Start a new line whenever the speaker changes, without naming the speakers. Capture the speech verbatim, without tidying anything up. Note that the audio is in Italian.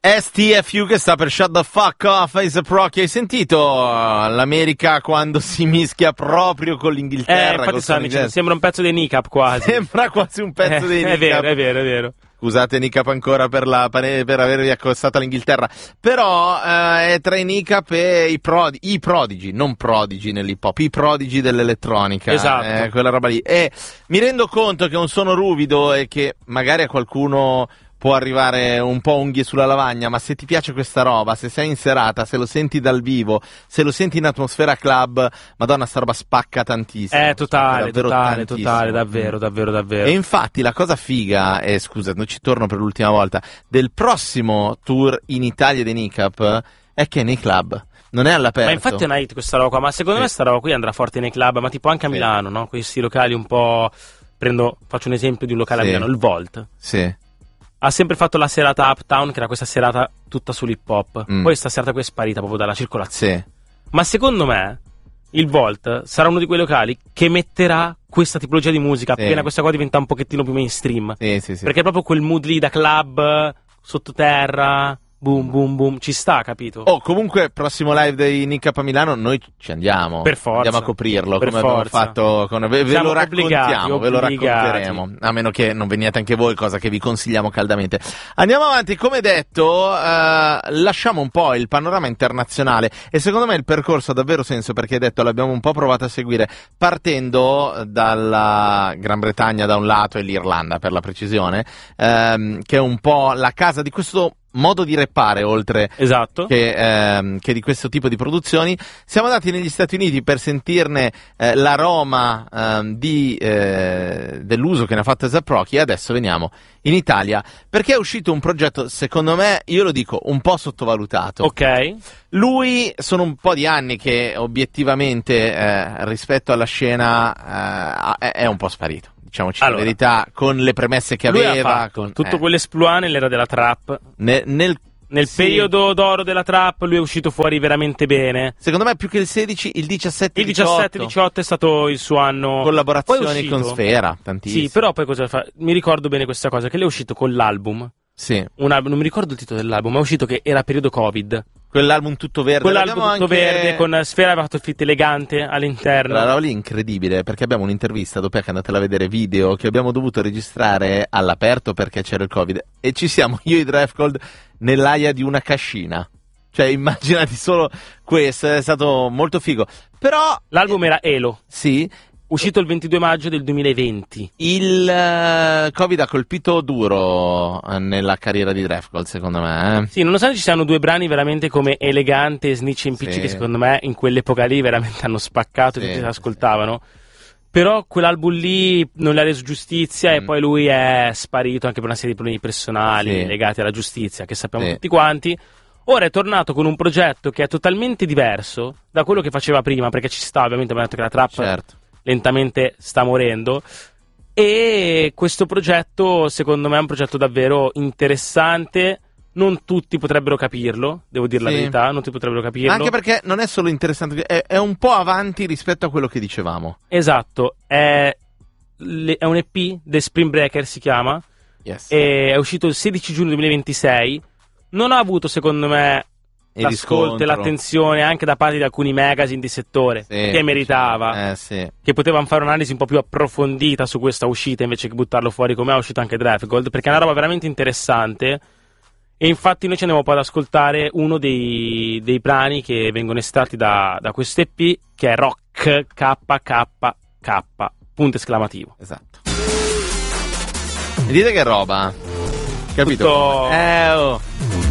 S T F U che sta per Shut the Fuck Off, A$AP Rocky. Hai sentito l'America quando si mischia proprio con l'Inghilterra?
Eh, infatti stanno dicendo, sembra un pezzo dei Nick-Up quasi.
Sembra quasi un pezzo
eh,
dei Nick-Up.
È vero, è vero, è vero.
Scusate Nick-Up ancora per, la, per avervi accostato all'Inghilterra, però eh, è tra i Nick-Up e i, prodi, i prodigi, non prodigi nell'hip hop, i prodigi dell'elettronica,
esatto.
eh, quella roba lì. E mi rendo conto che è un suono ruvido e che magari a qualcuno può arrivare un po' unghie sulla lavagna, ma se ti piace questa roba, se sei in serata, se lo senti dal vivo, se lo senti in atmosfera club, madonna, sta roba spacca tantissimo.
Eh, totale, totale,
tantissimo.
totale, davvero, davvero, davvero.
E infatti la cosa figa, e scusa, non ci torno per l'ultima volta, del prossimo tour in Italia dei Nick-Up è che è nei club. Non è all'aperto.
Ma infatti è una hit questa roba qua, ma secondo
sì.
me sta roba qui andrà forte nei club, ma tipo anche a
sì.
Milano, no? Questi locali un po'... Prendo, faccio un esempio di un locale sì. a Milano, il Volt.
Sì.
Ha sempre fatto la serata Uptown, che era questa serata tutta sull'hip hop. Mm. Poi sta serata qui è sparita proprio dalla circolazione.
Sì.
Ma secondo me il Volt sarà uno di quei locali che metterà questa tipologia di musica
sì.
appena questa cosa diventa un pochettino più mainstream.
Sì, sì, sì.
Perché è proprio quel mood lì da club, sottoterra, boom, boom, boom, ci sta, capito?
Oh, comunque, prossimo live dei Nick-Up a Milano, noi ci andiamo.
Per forza.
Andiamo a coprirlo,
per
come
forza.
abbiamo fatto con... Ve, ve lo raccontiamo,
obbligati,
ve lo
obbligati.
racconteremo. A meno che non veniate anche voi, cosa che vi consigliamo caldamente. Andiamo avanti, come detto, eh, lasciamo un po' il panorama internazionale e secondo me il percorso ha davvero senso, perché hai detto, l'abbiamo un po' provato a seguire, partendo dalla Gran Bretagna da un lato e l'Irlanda per la precisione, ehm, che è un po' la casa di questo modo di rappare, oltre
esatto.
che, ehm, che di questo tipo di produzioni. Siamo andati negli Stati Uniti per sentirne eh, l'aroma ehm, di, eh, dell'uso che ne ha fatto A$AP Rocky, e adesso veniamo in Italia perché è uscito un progetto, secondo me, io lo dico, un po' sottovalutato.
Ok.
Lui, sono un po' di anni che obiettivamente eh, rispetto alla scena eh, è un po' sparito. Diciamoci
allora,
la verità, con le premesse che
lui
aveva,
ha fatto
con,
tutto
eh.
quell'esploit nell'era della trap.
Ne, nel
nel
sì.
periodo d'oro della trap lui è uscito fuori veramente bene.
Secondo me più che il sedici, il diciassette
il diciassette diciotto è stato il suo anno.
Collaborazioni con Sfera, tantissimo.
Sì, però poi cosa fa? Mi ricordo bene questa cosa, che lui è uscito con l'album.
Sì.
Un album, non mi ricordo il titolo dell'album, ma è uscito che era periodo Covid.
Quell'album tutto verde.
Quell'album tutto
anche...
verde, con Sfera aveva fatto il fit elegante all'interno.
La roba lì incredibile, perché abbiamo un'intervista, dopo che andatela a vedere, video, che abbiamo dovuto registrare all'aperto perché c'era il Covid, e ci siamo io e i Drefgold nell'aia di una cascina. Cioè, immaginati solo questo, è stato molto figo. Però...
L'album era Elo.
Sì.
Uscito il ventidue maggio del duemilaventi.
Il uh, Covid ha colpito duro nella carriera di Drefgold, secondo me. Eh?
Sì, nonostante ci siano due brani veramente come Elegante e Snitch and Pitch, sì. che secondo me in quell'epoca lì veramente hanno spaccato, sì, e tutti si ascoltavano. Però quell'album lì non le ha reso giustizia mm. e poi lui è sparito anche per una serie di problemi personali, sì, legati alla giustizia, che sappiamo, sì, tutti quanti. Ora è tornato con un progetto che è totalmente diverso da quello che faceva prima, perché ci sta, ovviamente abbiamo detto che la trap...
Certo.
lentamente sta morendo, e questo progetto secondo me è un progetto davvero interessante. Non tutti potrebbero capirlo, devo dire, sì, la verità, non tutti potrebbero capirlo,
anche perché non è solo interessante, è, è un po' avanti rispetto a quello che dicevamo.
Esatto, è, è un E P, The Spring Breaker si chiama,
yes,
e è uscito il sedici giugno duemilaventisei. Non ha avuto secondo me l'ascolto e l'attenzione anche da parte di alcuni magazine di settore, sì, che meritava,
eh, sì,
che potevano fare un'analisi un po' più approfondita su questa uscita invece che buttarlo fuori come è uscito anche Drefgold, perché è una roba veramente interessante. E infatti noi ci andiamo poi ad ascoltare uno dei, dei brani che vengono estratti da, da questo E P, che è Rock K K K punto esclamativo.
Esatto. E dite che roba, capito?
Tutto...
Eh, oh.